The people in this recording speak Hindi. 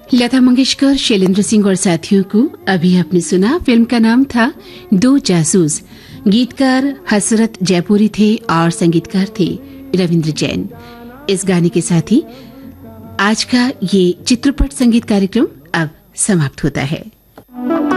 लता मंगेशकर, शैलेंद्र सिंह और साथियों को अभी आपने सुना। फिल्म का नाम था दो जासूस। गीतकार हसरत जयपुरी थे और संगीतकार थे रविंद्र जैन। इस गाने के साथ ही आज का ये चित्रपट संगीत कार्यक्रम अब समाप्त होता है।